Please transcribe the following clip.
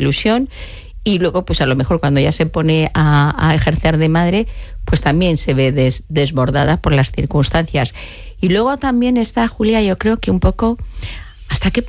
ilusión. Y luego, pues a lo mejor cuando ya se pone a ejercer de madre, pues también se ve desbordada por las circunstancias. Y luego también está, Julia, yo creo que un poco hasta qué